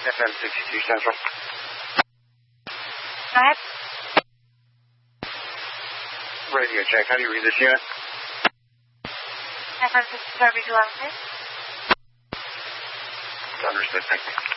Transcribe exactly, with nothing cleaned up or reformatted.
F M sixty-two Central. Go ahead. Radio check. How do you read this unit? F M sixty-two, read eleven, please. Understood. Thank you.